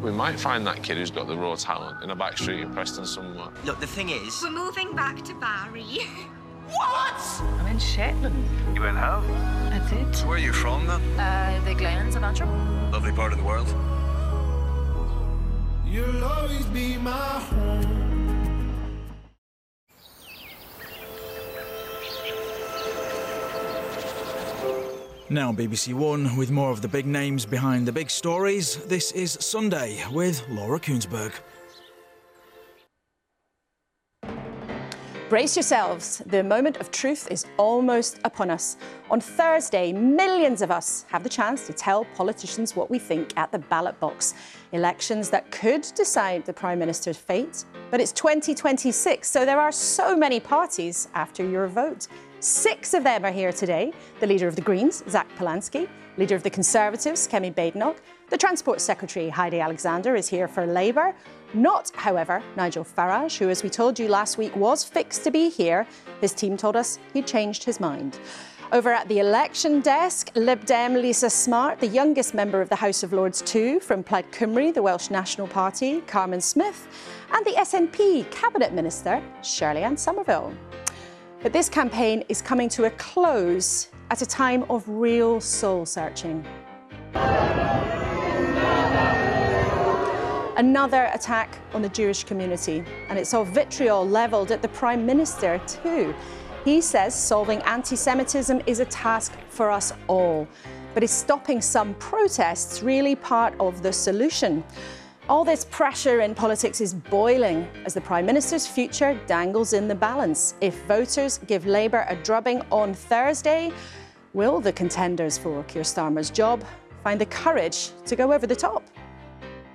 We might find that kid who's got the raw talent in a back street in Preston somewhere. Look, the thing is... We're moving back to Barry. What? I'm in Shetland. You went home? I did. So where are you from, then? The Glens of Antrim. Lovely part of the world. You'll always be my home. Now BBC One with more of the big names behind the big stories. This is Sunday with Laura Kuenssberg. Brace yourselves, the moment of truth is almost upon us. On Thursday, millions of us have the chance to tell politicians what we think at the ballot box. Elections that could decide the Prime Minister's fate. But it's 2026, so there are so many parties after your vote. 6 of them are here today. The leader of the Greens, Zach Polanski, leader of the Conservatives, Kemi Badenoch. The Transport Secretary, Heidi Alexander, is here for Labour. Not, however, Nigel Farage, who, as we told you last week, was fixed to be here. His team told us he'd changed his mind. Over at the election desk, Lib Dem Lisa Smart, the youngest member of the House of Lords too, from Plaid Cymru, the Welsh National Party, Carmen Smith, and the SNP Cabinet Minister, Shirley-Ann Somerville. But this campaign is coming to a close at a time of real soul-searching. Another attack on the Jewish community, and it's all vitriol levelled at the Prime Minister too. He says solving anti-Semitism is a task for us all, but is stopping some protests really part of the solution? All this pressure in politics is boiling as the Prime Minister's future dangles in the balance. If voters give Labour a drubbing on Thursday, will the contenders for Keir Starmer's job find the courage to go over the top?